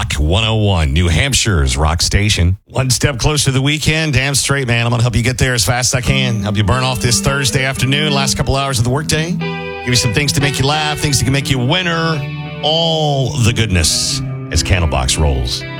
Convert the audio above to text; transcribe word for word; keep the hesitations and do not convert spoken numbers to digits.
Rock one oh one, New Hampshire's rock station. One step closer to the weekend. Damn straight, man. I'm going to help you get there as fast as I can. Help you burn off this Thursday afternoon, last couple hours of the workday. Give you some things to make you laugh, things that can make you a winner. All the goodness as Candlebox rolls.